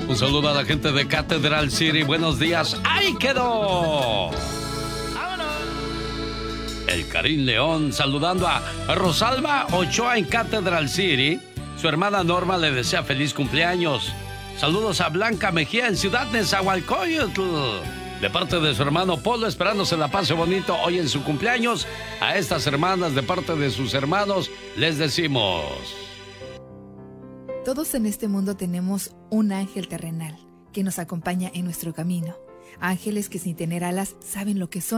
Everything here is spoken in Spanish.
Un saludo a la gente de Cathedral City. Buenos días. ¡Ahí quedó! El Karim León saludando a Rosalba Ochoa en Cathedral City. Su hermana Norma le desea feliz cumpleaños. Saludos a Blanca Mejía en Ciudad Nezahualcóyotl. De parte de su hermano Polo, esperando se la pase bonito hoy en su cumpleaños. A estas hermanas, de parte de sus hermanos, les decimos: todos en este mundo tenemos un ángel terrenal que nos acompaña en nuestro camino. Ángeles que sin tener alas saben lo que son